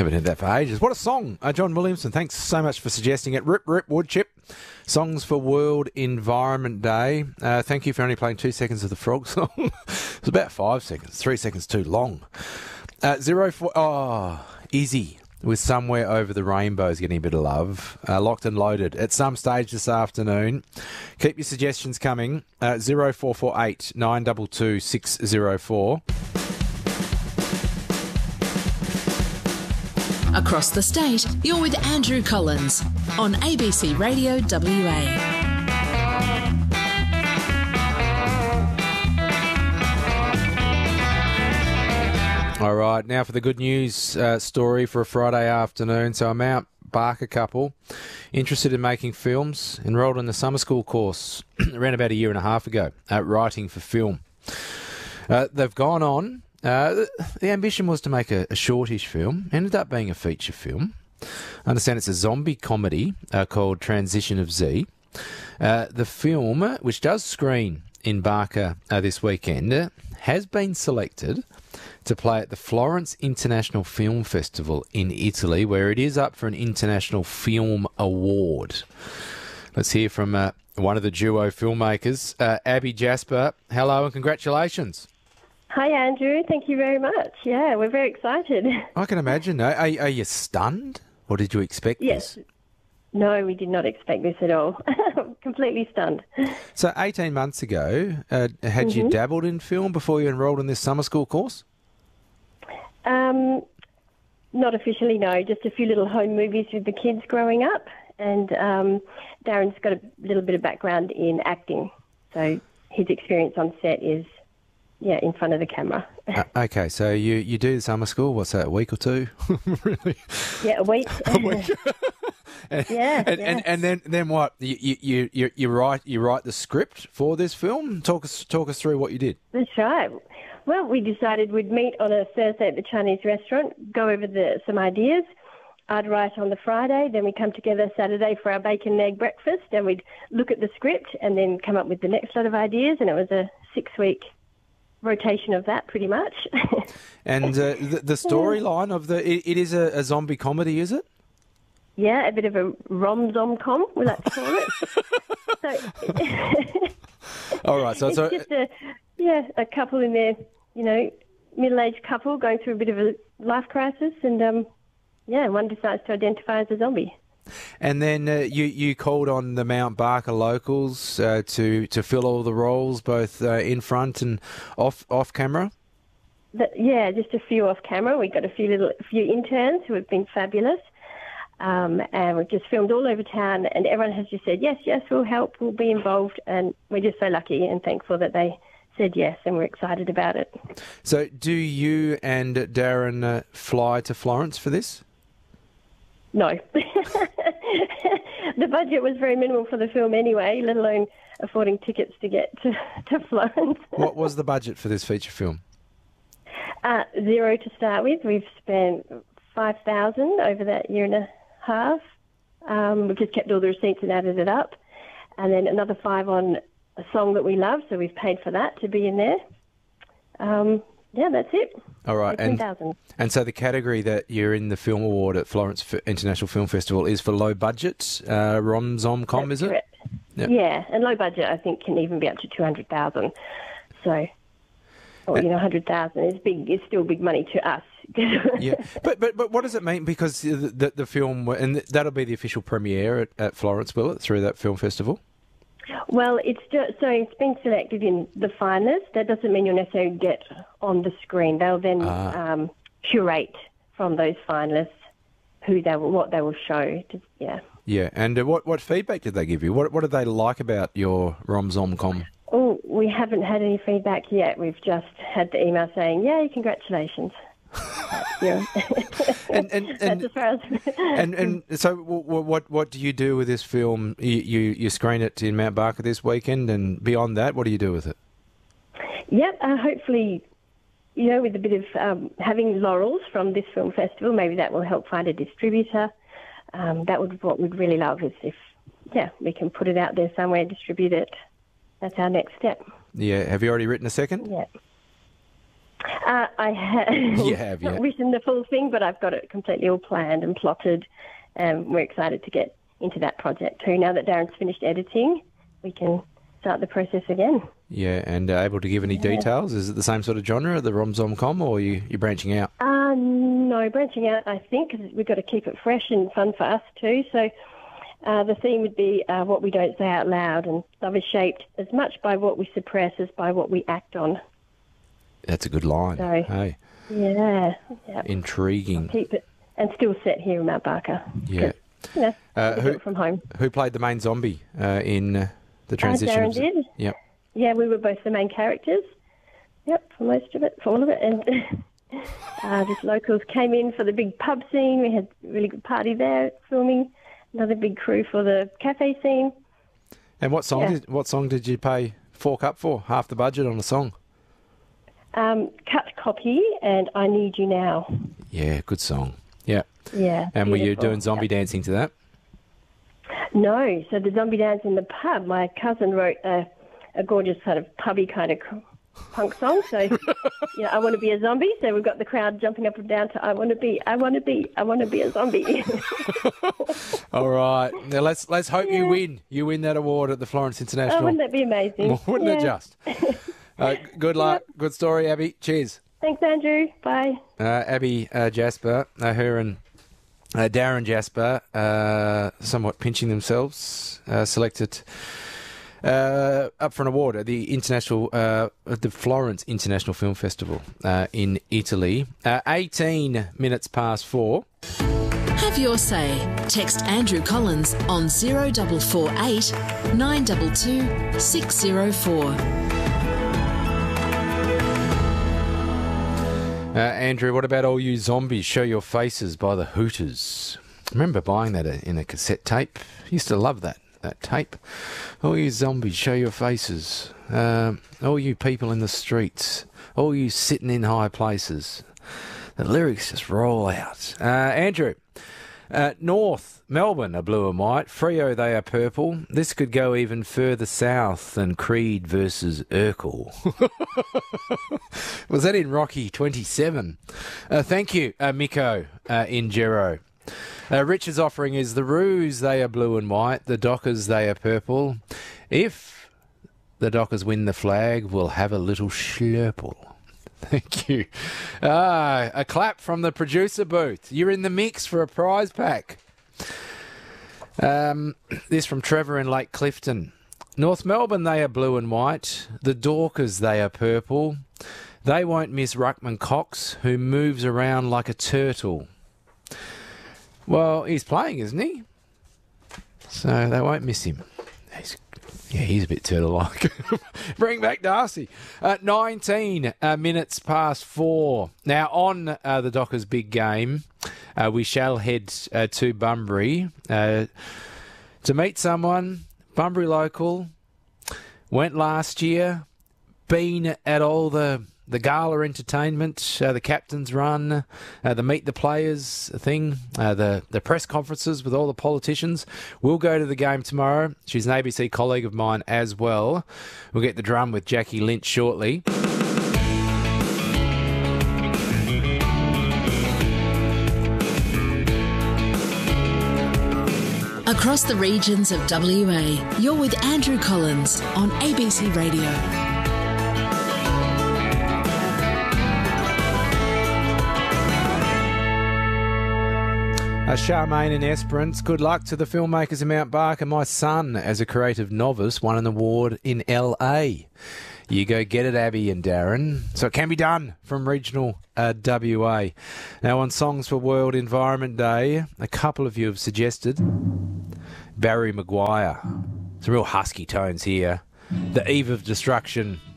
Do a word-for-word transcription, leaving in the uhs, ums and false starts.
Haven't heard that for ages. What a song. Uh, John Williamson, thanks so much for suggesting it. Rip, Rip, Woodchip. Songs for World Environment Day. Uh, thank you for only playing two seconds of the frog song. It's about five seconds. Three seconds too long. Uh, zero four... Oh, Izzy with Somewhere Over the Rainbow is getting a bit of love. Uh, locked and loaded at some stage this afternoon. Keep your suggestions coming. Uh, zero four four eight nine two two six zero four. Across the state, you're with Andrew Collins on A B C Radio W A. All right, now for the good news uh, story for a Friday afternoon. So a Mount Barker couple interested in making films, enrolled in the summer school course around about a year and a half ago, uh, writing for film. Uh, they've gone on. Uh, the, the ambition was to make a, a shortish film, ended up being a feature film. I understand it's a zombie comedy uh, called Transition of Z. Uh, the film, which does screen in Barker uh, this weekend, uh, has been selected to play at the Florence International Film Festival in Italy, where it is up for an International Film Award. Let's hear from uh, one of the duo filmmakers, uh, Abby Jasper. Hello and congratulations. Hi, Andrew. Thank you very much. Yeah, we're very excited. I can imagine. Are, are you stunned, or did you expect yes. this? No, we did not expect this at all. Completely stunned. So eighteen months ago, uh, had mm-hmm. you dabbled in film before you enrolled in this summer school course? Um, not officially, no. Just a few little home movies with the kids growing up. And um, Darren's got a little bit of background in acting. So his experience on set is, yeah, in front of the camera. uh, okay, so you, you do the summer school, what's that, a week or two? Really? Yeah, a week. a week. and, yeah, and, yeah. and and then then what? You you, you you write you write the script for this film? Talk us talk us through what you did. That's right. Well, we decided we'd meet on a Thursday at the Chinese restaurant, go over the some ideas. I'd write on the Friday, then we'd come together Saturday for our bacon and egg breakfast, and we'd look at the script and then come up with the next lot of ideas, and it was a six-week rotation of that, pretty much. And uh, the, the storyline of the it, it is a, a zombie comedy, is it? Yeah, a bit of a rom-zom-com, we like to call it. So, all right, so it's so, just a yeah a couple in their you know middle-aged couple going through a bit of a life crisis, and um yeah, one decides to identify as a zombie. And then uh, you you called on the Mount Barker locals uh, to to fill all the roles, both uh, in front and off off camera. The, yeah, just a few off camera. We got a few little a few interns who have been fabulous, um, and we've just filmed all over town. And everyone has just said yes, yes, we'll help, we'll be involved, and we're just so lucky and thankful that they said yes, and we're excited about it. So, do you and Darren uh, fly to Florence for this? No. The budget was very minimal for the film anyway, let alone affording tickets to get to, to Florence. What was the budget for this feature film? Uh, zero to start with. We've spent five thousand dollars over that year and a half. Um, we've just kept all the receipts and added it up. And then another five on a song that we love, so we've paid for that to be in there. Um, yeah, that's it. All right, and, and so the category that you're in the Film Award at Florence International Film Festival is for low budget, uh, rom-zom-com, is it? Correct. Yep. Yeah, and low budget I think can even be up to two hundred thousand dollars. So, or, you know, one hundred thousand dollars is big. It's still big money to us. Yeah, but, but but what does it mean? Because the, the, the film, and that'll be the official premiere at, at Florence, will it, through that film festival? Well, it's just, so it's been selected in the finalists. That doesn't mean you'll necessarily get on the screen. They'll then ah. um, curate from those finalists who they will, what they will show. To, yeah. Yeah, and uh, what what feedback did they give you? What what did they like about your rom-zom-com? Oh, we haven't had any feedback yet. We've just had the email saying, "Yay, congratulations." Yeah. and, and, and, That's as far as and and so what what do you do with this film? You, you you screen it in Mount Barker this weekend, and beyond that, what do you do with it? Yep, uh, hopefully, you know, with a bit of um, having laurels from this film festival, maybe that will help find a distributor. Um, that would what we'd really love is if, yeah, we can put it out there somewhere, distribute it. That's our next step. Yeah. Have you already written a second? Yeah. Uh, I have, You have, yeah. not written the full thing, but I've got it completely all planned and plotted. And we're excited to get into that project too. Now that Darren's finished editing, we can start the process again. Yeah, and uh, able to give any Yeah. details? Is it the same sort of genre, the rom-com, or are you, you're branching out? Uh, no, branching out, I think, because we've got to keep it fresh and fun for us too. So uh, the theme would be uh, what we don't say out loud, and love is shaped as much by what we suppress as by what we act on. That's a good line. Sorry. Hey, Yeah, yeah. intriguing. Keep it, and still set here in Mount Barker. Yeah. You know, Uh, we do who, it from home. who played the main zombie uh, in uh, the transition? Darren of the- did. Yep. Yeah, we were both the main characters. Yep, for most of it, for all of it. And uh, just locals came in for the big pub scene. We had a really good party there filming. Another big crew for the cafe scene. And what song? Yeah. Did, what song did you pay fork up for? Half the budget on a song. Um, cut copy and I Need You Now. Yeah, good song. Yeah. Yeah. And were you beautiful. doing zombie Yeah. dancing to that? No, so the zombie dance in the pub, my cousin wrote a, a gorgeous sort of pubby kind of punk song. So, you know, I want to be a zombie. So we've got the crowd jumping up and down to I want to be, I want to be, I want to be a zombie. All right. Now let's let's hope you Yeah. win. You win that award at the Florence Oh, International. wouldn't that be amazing? Wouldn't it Yeah. just? Uh, good luck. Good story, Abby. Cheers. Thanks, Andrew. Bye. Uh, Abby uh, Jasper, uh, her and uh, Darren Jasper, uh, somewhat pinching themselves, uh, selected uh, up for an award at the international, uh, at the Florence International Film Festival uh, in Italy. Uh, eighteen minutes past four. Have your say. Text Andrew Collins on zero four four eight nine two two six zero four. Uh, Andrew, what about all you zombies? Show your faces by the Hooters. I remember buying that in a cassette tape. Used to love that that tape. All you zombies, show your faces. Um, all you people in the streets. All you sitting in high places. The lyrics just roll out. Uh, Andrew, uh, North Melbourne are blue and white. Freo, they are purple. This could go even further south than Creed versus Urkel. Was that in Rocky twenty-seven? Uh, thank you, uh, Miko uh, in Gero. Uh, Richard's offering is the Roos, they are blue and white. The Dockers, they are purple. If the Dockers win the flag, we'll have a little schlurple. Thank you. Ah, a clap from the producer booth. You're in the mix for a prize pack. Um, this from Trevor in Lake Clifton. North Melbourne, they are blue and white. The Dorkers, they are purple. They won't miss Ruckman Cox, who moves around like a turtle. Well, he's playing, isn't he? So they won't miss him. He's, yeah, he's a bit turtle-like. Bring back Darcy. Uh, nineteen uh, minutes past four. Now, on uh, the Dockers' big game, uh, we shall head uh, to Bunbury uh, to meet someone. Bunbury local. Went last year. Been at all the... the gala entertainment, uh, the captain's run, uh, the meet the players thing, uh, the, the press conferences with all the politicians. We'll go to the game tomorrow. She's an A B C colleague of mine as well. We'll get the drum with Jackie Lynch shortly. Across the regions of W A, you're with Andrew Collins on A B C Radio. Uh, Charmaine and Esperance, good luck to the filmmakers in Mount Barker. My son, as a creative novice, won an award in L A. You go get it, Abby and Darren. So it can be done from regional uh, W A. Now, on Songs for World Environment Day, a couple of you have suggested Barry Maguire. Some real husky tones here. The Eve of Destruction